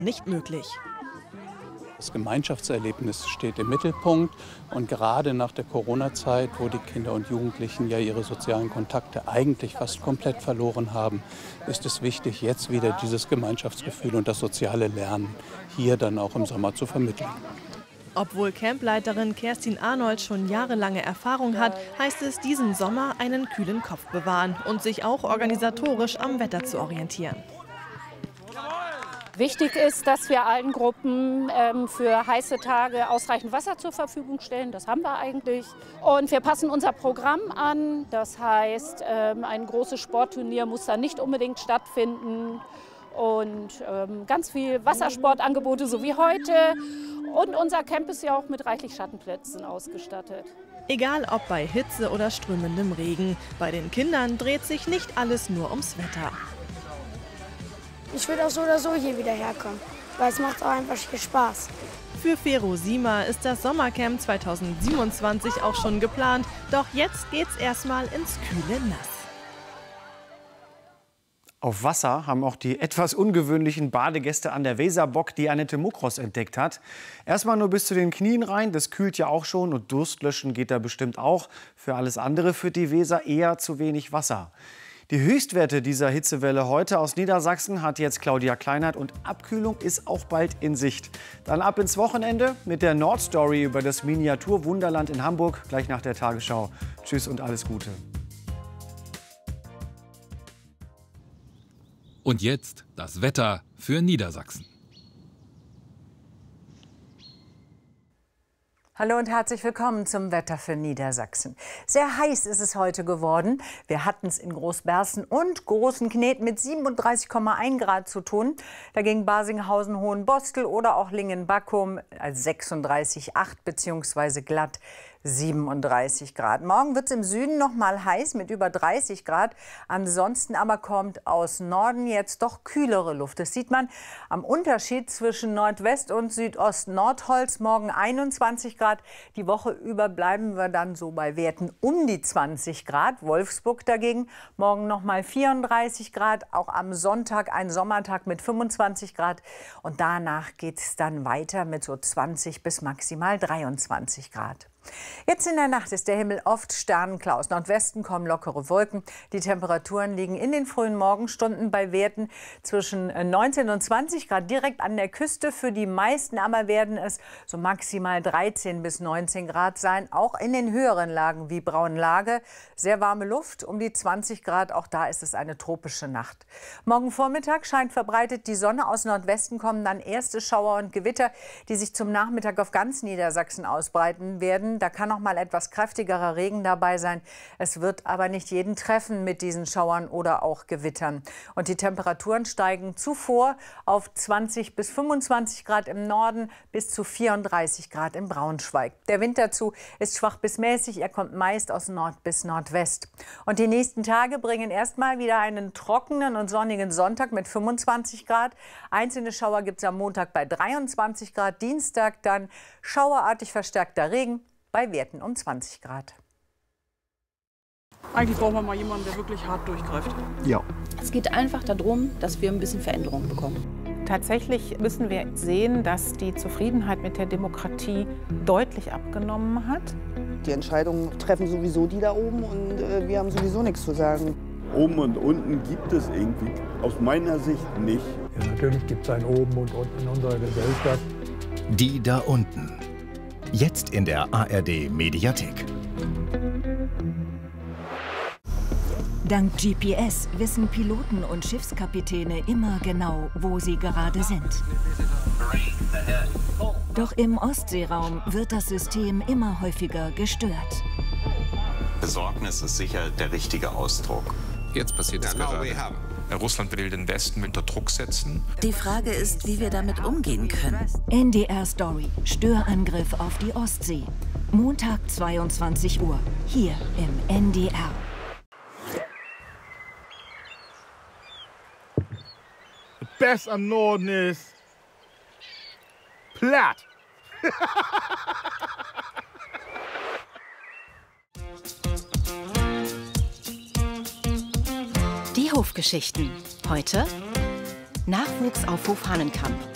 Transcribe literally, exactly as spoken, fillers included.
nicht möglich. Das Gemeinschaftserlebnis steht im Mittelpunkt und gerade nach der Corona-Zeit, wo die Kinder und Jugendlichen ja ihre sozialen Kontakte eigentlich fast komplett verloren haben, ist es wichtig, jetzt wieder dieses Gemeinschaftsgefühl und das soziale Lernen hier dann auch im Sommer zu vermitteln. Obwohl Campleiterin Kerstin Arnold schon jahrelange Erfahrung hat, heißt es diesen Sommer einen kühlen Kopf bewahren und sich auch organisatorisch am Wetter zu orientieren. Wichtig ist, dass wir allen Gruppen ähm, für heiße Tage ausreichend Wasser zur Verfügung stellen. Das haben wir eigentlich. Und wir passen unser Programm an. Das heißt, ähm, ein großes Sportturnier muss da nicht unbedingt stattfinden. Und ähm, ganz viel Wassersportangebote, so wie heute. Und unser Camp ist ja auch mit reichlich Schattenplätzen ausgestattet. Egal ob bei Hitze oder strömendem Regen, bei den Kindern dreht sich nicht alles nur ums Wetter. Ich würde auch so oder so hier wieder herkommen, weil es macht auch einfach viel Spaß. Für Fero Sima ist das Sommercamp zweitausendsiebenundzwanzig auch schon geplant, doch jetzt geht's erstmal ins kühle Nass. Auf Wasser haben auch die etwas ungewöhnlichen Badegäste an der Weser Bock, die Annette Muckros entdeckt hat. Erstmal nur bis zu den Knien rein, das kühlt ja auch schon und Durstlöschen geht da bestimmt auch. Für alles andere führt die Weser eher zu wenig Wasser. Die Höchstwerte dieser Hitzewelle heute aus Niedersachsen hat jetzt Claudia Kleinert und Abkühlung ist auch bald in Sicht. Dann ab ins Wochenende mit der Nordstory über das Miniaturwunderland in Hamburg, gleich nach der Tagesschau. Tschüss und alles Gute. Und jetzt das Wetter für Niedersachsen. Hallo und herzlich willkommen zum Wetter für Niedersachsen. Sehr heiß ist es heute geworden. Wir hatten es in Großbersten und Großen Knet mit siebenunddreißig Komma eins Grad zu tun. Dagegen Barsinghausen, Hohenbostel oder auch Lingen-Backum sechsunddreißig Komma acht bzw. glatt siebenunddreißig Grad. Morgen wird es im Süden noch mal heiß mit über dreißig Grad. Ansonsten aber kommt aus Norden jetzt doch kühlere Luft. Das sieht man am Unterschied zwischen Nordwest und Südost. Nordholz morgen einundzwanzig Grad. Die Woche über bleiben wir dann so bei Werten um die zwanzig Grad. Wolfsburg dagegen morgen noch mal vierunddreißig Grad. Auch am Sonntag ein Sommertag mit fünfundzwanzig Grad. Und danach geht es dann weiter mit so zwanzig bis maximal dreiundzwanzig Grad. Jetzt in der Nacht ist der Himmel oft sternenklar. Aus Nordwesten kommen lockere Wolken. Die Temperaturen liegen in den frühen Morgenstunden bei Werten zwischen neunzehn und zwanzig Grad direkt an der Küste. Für die meisten aber werden es so maximal dreizehn bis neunzehn Grad sein. Auch in den höheren Lagen wie Braunlage. Sehr warme Luft, um die zwanzig Grad. Auch da ist es eine tropische Nacht. Morgen Vormittag scheint verbreitet die Sonne. Aus Nordwesten kommen dann erste Schauer und Gewitter, die sich zum Nachmittag auf ganz Niedersachsen ausbreiten werden. Da kann noch mal etwas kräftigerer Regen dabei sein. Es wird aber nicht jeden treffen mit diesen Schauern oder auch Gewittern. Und die Temperaturen steigen zuvor auf zwanzig bis fünfundzwanzig Grad im Norden bis zu vierunddreißig Grad in Braunschweig. Der Wind dazu ist schwach bis mäßig. Er kommt meist aus Nord bis Nordwest. Und die nächsten Tage bringen erstmal wieder einen trockenen und sonnigen Sonntag mit fünfundzwanzig Grad. Einzelne Schauer gibt es am Montag bei dreiundzwanzig Grad. Dienstag dann schauerartig verstärkter Regen bei Werten um zwanzig Grad. Eigentlich brauchen wir mal jemanden, der wirklich hart durchgreift. Ja. Es geht einfach darum, dass wir ein bisschen Veränderung bekommen. Tatsächlich müssen wir sehen, dass die Zufriedenheit mit der Demokratie deutlich abgenommen hat. Die Entscheidungen treffen sowieso die da oben und äh, wir haben sowieso nichts zu sagen. Oben und unten gibt es irgendwie aus meiner Sicht nicht. Ja, natürlich gibt es ein Oben und Unten in unserer Gesellschaft. Die da unten. Jetzt in der A R D Mediathek. Dank G P S wissen Piloten und Schiffskapitäne immer genau, wo sie gerade sind. Doch im Ostseeraum wird das System immer häufiger gestört. Besorgnis ist sicher der richtige Ausdruck. Jetzt passiert es gerade. Russland will den Westen unter Druck setzen. Die Frage ist, wie wir damit umgehen können. N D R Story. Störangriff auf die Ostsee. Montag zweiundzwanzig Uhr. Hier im N D R. The best am Norden ist platt. Die Hofgeschichten. Heute Nachwuchs auf Hof Hahnenkamp.